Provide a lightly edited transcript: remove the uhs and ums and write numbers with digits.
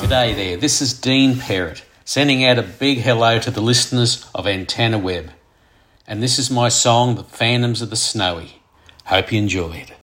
G'day there, this is Dean Perrott, sending out a big hello to the listeners of Antenna Web. And this is my song, The Phantoms of the Snowy. Hope you enjoy it.